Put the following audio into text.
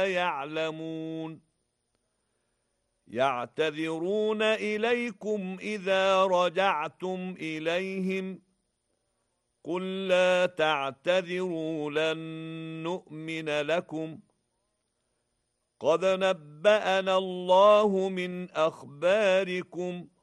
لا يعلمون يعتذرون إليكم إذا رجعتم إليهم قل لا تعتذروا لن نؤمن لكم قد نبأنا الله من أخباركم